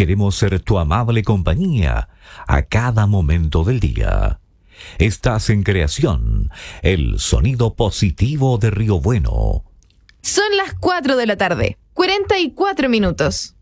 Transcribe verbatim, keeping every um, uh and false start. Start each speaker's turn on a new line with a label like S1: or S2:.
S1: Queremos ser tu amable compañía a cada momento del día. Estás en Creación, el sonido positivo de Río Bueno.
S2: Son las cuatro de la tarde, cuarenta y cuatro minutos.